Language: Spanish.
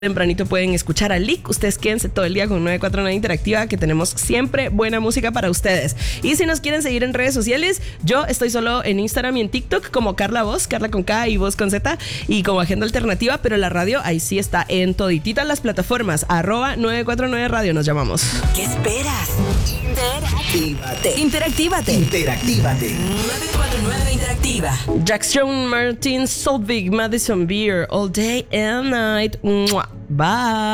Tempranito pueden escuchar a Lick. Ustedes quédense todo el día con 949 Interactiva, que tenemos siempre buena música para ustedes. Y si nos quieren seguir en redes sociales, yo estoy solo en Instagram y en TikTok como Carla Voz, Carla con K y Voz con Z, y como Agenda Alternativa, pero la radio ahí sí está en todititas las plataformas. @949 Radio nos llamamos. ¿Qué esperas? Interactívate. 949 Interactiva. Jackson Martin, Solvig, Madison Beer, All Day and Night. Bye.